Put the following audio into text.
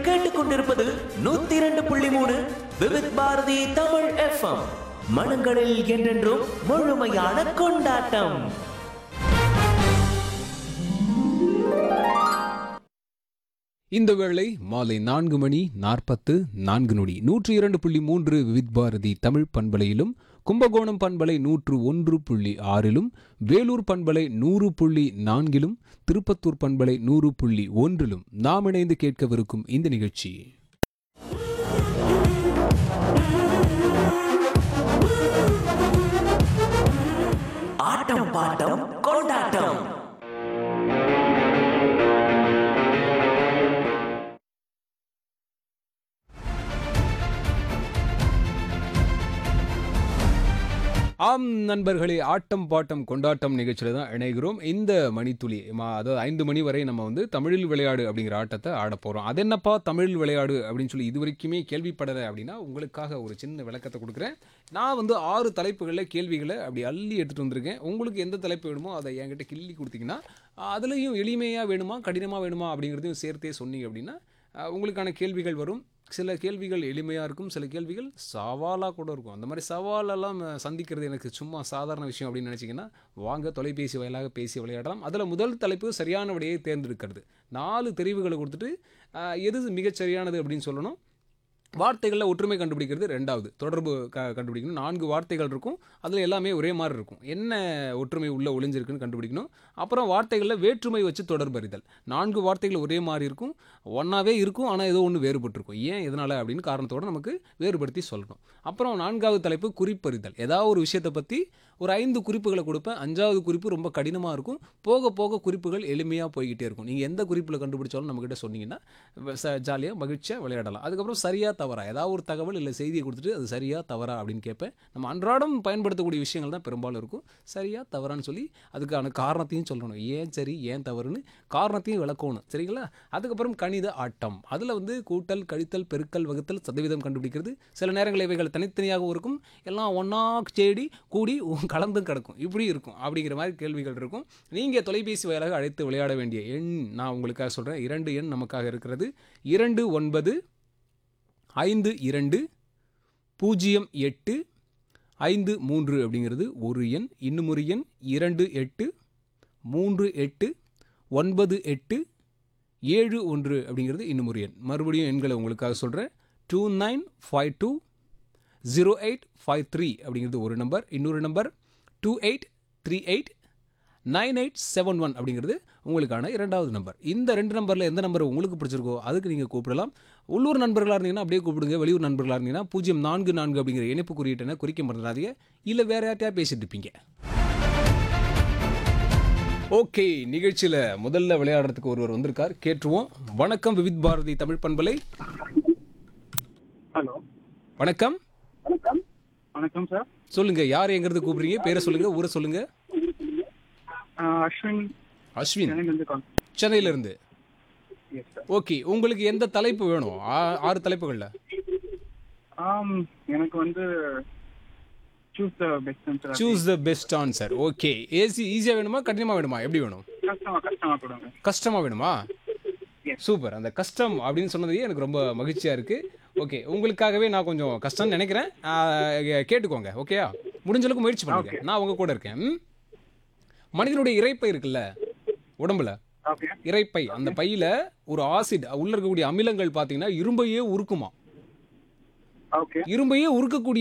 கேட்டுக்கொண்டிருப்பது 102.3 விவித் பாரதி தமிழ் எஃப்எம். மனங்களில் என்றென்றும் முழுமையான கொண்டாட்டம். இந்த வேளை மாலை 4:44 102.3 விவித் பாரதி தமிழ் பண்பலையிலும், கும்பகோணம் பண்பலை 101.6, வேலூர் பண்பலை 100.4, திருப்பத்தூர் பண்பலை 100.1 நாம் இணைந்து கேட்கவிருக்கும் இந்த நிகழ்ச்சி ஆட்டம் பாட்டம் கொண்டாட்டம். ஆம் நண்பர்களே, ஆட்டம் பாட்டம் கொண்டாட்டம் நிகழ்ச்சியில் தான் இணைகிறோம். இந்த மணித்துளி அதாவது 5 மணி வரை நம்ம வந்து தமிழில் விளையாடு அப்படிங்கிற ஆட்டத்தை ஆட போகிறோம். அது என்னப்பா தமிழில் விளையாடு அப்படின்னு சொல்லி இது வரைக்குமே கேள்விப்படலை அப்படின்னா உங்களுக்காக ஒரு சின்ன விளக்கத்தை கொடுக்குறேன். நான் வந்து 6 தலைப்புகளில் கேள்விகளை அப்படி அள்ளி எடுத்துகிட்டு வந்திருக்கேன். உங்களுக்கு எந்த தலைப்பு வேணுமோ அதை என்கிட்ட கிள்ளி கொடுத்தீங்கன்னா, அதுலேயும் எளிமையாக வேணுமா கடினமாக வேணுமா அப்படிங்கிறதையும் சேர்த்தே சொன்னீங்க அப்படின்னா உங்களுக்கான கேள்விகள் வரும். சில கேள்விகள் எளிமையாக இருக்கும், சில கேள்விகள் சவாலாக கூட இருக்கும். அந்த மாதிரி சவாலெல்லாம் சந்திக்கிறது எனக்கு சும்மா சாதாரண விஷயம் அப்படின்னு நினச்சிங்கன்னா வாங்க தொலைபேசி வாயிலாக பேசி விளையாடலாம். அதில் முதல் தலைப்பு சரியான விடையை தேர்ந்தெடுக்கிறது. 4 தெரிவுகளை கொடுத்துட்டு எது மிகச்சரியானது அப்படின்னு சொல்லணும். வார்த்தைகளில் ஒற்றுமை கண்டுபிடிக்கிறது 2வது. தொடர்பு கண்டுபிடிக்கணும். 4 வார்த்தைகள் இருக்கும், அதில் எல்லாமே ஒரே மாதிரி இருக்கும். என்ன ஒற்றுமை உள்ளே ஒளிஞ்சிருக்குன்னு கண்டுபிடிக்கணும். அப்புறம் வார்த்தைகளில் வேற்றுமை வச்சு தொடர்பறிதல். 4 வார்த்தைகள் ஒரே மாதிரி இருக்கும், ஒன்றாவே இருக்கும், ஆனால் ஏதோ ஒன்று வேறுபட்டிருக்கும். ஏன் எதனால் அப்படின்னு காரணத்தோடு நமக்கு வேறுபடுத்தி சொல்லணும். அப்புறம் 4வது தலைப்பு குறிப்பறிதல். ஏதாவது ஒரு விஷயத்தை பற்றி ஒரு 5 குறிப்புகளை கொடுப்பேன். 5வது குறிப்பு ரொம்ப கடினமாக இருக்கும். போக போக குறிப்புகள் எளிமையாக போய்கிட்டே இருக்கும். நீங்கள் எந்த குறிப்பில் கண்டுபிடிச்சாலும் நம்மக்கிட்ட சொன்னீங்கன்னா ஜாலியாக மகிழ்ச்சியாக விளையாடலாம். அதுக்கப்புறம் சரியாக தவறா ஏதாவது ஒரு தகவல் இல்லை செய்தியை கொடுத்துட்டு அது சரியாக தவறா அப்படின்னு கேட்பேன். நம்ம அன்றாடம் பயன்படுத்தக்கூடிய விஷயங்கள் தான் பெரும்பாலும் இருக்கும். சரியாக தவறான்னு சொல்லி அதுக்கான காரணத்தையும் சொல்லணும். ஏன் சரி ஏன் தவறுன்னு காரணத்தையும் விளக்கணும். சரிங்களா? அதுக்கப்புறம் கணித ஆட்டம். அதில் வந்து கூட்டல், கழித்தல், பெருக்கல், வகுத்தல், சதவீதம் கண்டுபிடிக்கிறது. சில நேரங்களில் இவைகள் தனித்தனியாகவும் இருக்கும், எல்லாம் ஒன்றா தேடி கூடி கலந்தும் கிடக்கும். இப்படி இருக்கும். அப்படிங்கிற மாதிரி கேள்விகள் இருக்கும். நீங்கள் தொலைபேசி வாயிலாக அழைத்து விளையாட வேண்டிய எண் நான் உங்களுக்காக சொல்கிறேன். 2 எண் நமக்காக இருக்கிறது. 29520853 அப்படிங்கிறது ஒரு எண். இன்னும் ஒரு எண் 28389871 அப்படிங்கிறது இன்னும் ஒரு எண். மறுபடியும் எண்களை உங்களுக்காக சொல்கிறேன். 29520853 அப்படிங்கிறது ஒரு நம்பர். இன்னொரு நம்பர் 28389871 அப்படிங்கிறது உங்களுக்கான 2வது நம்பர். இந்த 2 நம்பரில் எந்த நம்பர் உங்களுக்கு பிடிச்சிருக்கோ அதுக்கு நீங்கள் கூப்பிடலாம். உள்ளூர் நண்பர்களாக இருந்தீங்கன்னா அப்படியே கூப்பிடுங்க. வெளியூர் நண்பர்களாக இருந்தீங்கன்னா 044 அப்படிங்கிற இணைப்பு குறியீட்டை குறிக்க மறந்துடாதீங்க. இல்லை வேற யார்ட்டையா பேசிட்டு இருப்பீங்க. ஓகே, நிகழ்ச்சியில் முதல்ல விளையாடுறதுக்கு ஒருவர் வந்திருக்கார். கேட்டுருவோம். வணக்கம் விவித் பாரதி தமிழ் பண்பலை. ஹலோ, வணக்கம். வணக்கம் சார். சொல்லுங்க, யார் எங்கிறது கூப்பிடுறீங்க? பேரை சொல்லுங்க, ஊரை சொல்லுங்க. அஸ்வின். அஸ்வின், சென்னையிலிருந்து கால். சென்னையிலிருந்து. Yes sir. ஓகே, உங்களுக்கு எந்த தலைப்பு வேணும்? 6 தலைப்புகள்ல எனக்கு வந்து choose the best answer. Choose the best answer. Okay, ஈஸியா வேணுமா கடினமா வேணுமா? எப்படி வேணும்? கஷ்டமா கொடுங்க. கஷ்டமா வேணுமா? Yes. சூப்பர். அந்த கஷ்டம் அப்படின்னு சொன்னதே எனக்கு ரொம்ப மகிழ்ச்சியா இருக்கு. ஓகே, உங்களுக்காகவே நான் கொஞ்சம் கஷ்டம்னு நினைக்கிறேன். கேட்டுக்கோங்க. ஓகேயா? முடிஞ்ச அளவுக்கு முயற்சி பண்ணுங்க. நான் உங்க கூட இருக்கேன். மனிதனுடைய இரைப்பை இருக்குல்ல உடம்புல, ஓகே. இரைப்பை, அந்த பையில ஒரு ஆசிட் உள்ள இருக்கக்கூடிய அமிலங்கள் பாத்தீங்கன்னா இரும்பையே உருக்குமா. ஓகே. இரும்பையே உருக்கக்கூடிய